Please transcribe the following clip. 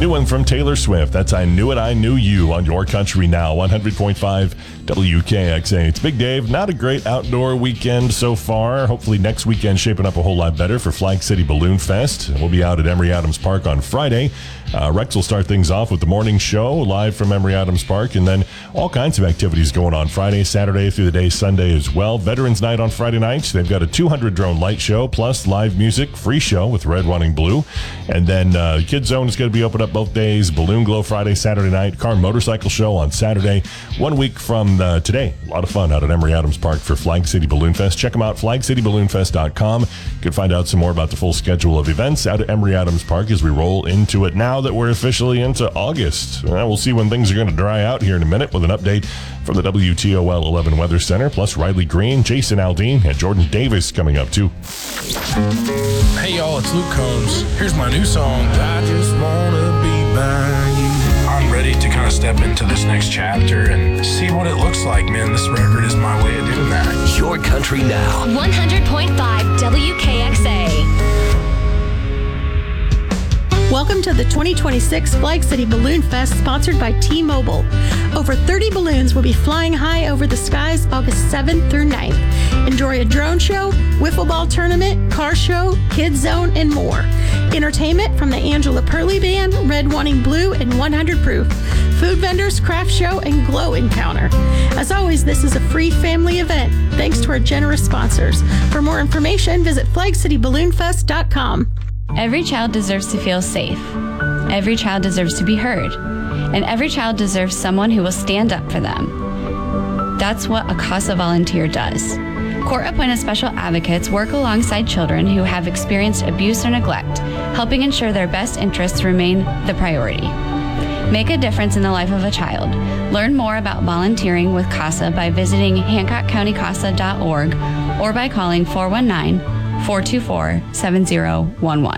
New one from Taylor Swift. That's I Knew It, I Knew You on Your Country Now, 100.5 WKXA. It's Big Dave. Not a great outdoor weekend so far. Hopefully next weekend shaping up a whole lot better for Flag City Balloon Fest. We'll be out at Emory Adams Park on Friday. Rex will start things off with the morning show live from Emory Adams Park, and then all kinds of activities going on Friday, Saturday, through the day, Sunday as well. Veterans Night on Friday night. They've got a 200 drone light show plus live music, free show with Red, Wanting Blue. And then Kids Zone is going to be open up both days. Balloon Glow Friday, Saturday night. Car and motorcycle show on Saturday. 1 week from today. A lot of fun out at Emory Adams Park for Flag City Balloon Fest. Check them out, flagcityballoonfest.com. You can find out some more about the full schedule of events out at Emory Adams Park as we roll into it now that we're officially into August. We'll see when things are going to dry out here in a minute with an update from the WTOL 11 Weather Center, plus Riley Green, Jason Aldean, and Jordan Davis coming up too. Hey y'all, it's Luke Combs. Here's my new song, I Just Wanna Be By You. I'm ready to kind of step into this next chapter and see what it looks like, man. This record is my way of doing that. Your Country Now. 100.5 WKXA. Welcome to the 2026 Flag City Balloon Fest, sponsored by T-Mobile. Over 30 balloons will be flying high over the skies August 7th through 9th. Enjoy a drone show, wiffle ball tournament, car show, kids zone, and more. Entertainment from the Angela Perley Band, Red Wanting Blue, and 100 Proof. Food vendors, craft show, and glow encounter. As always, this is a free family event, thanks to our generous sponsors. For more information, visit flagcityballoonfest.com. Every child deserves to feel safe. Every child deserves to be heard. And every child deserves someone who will stand up for them. That's what a CASA volunteer does. Court-appointed special advocates work alongside children who have experienced abuse or neglect, helping ensure their best interests remain the priority. Make a difference in the life of a child. Learn more about volunteering with CASA by visiting hancockcountycasa.org or by calling 419-424-7011.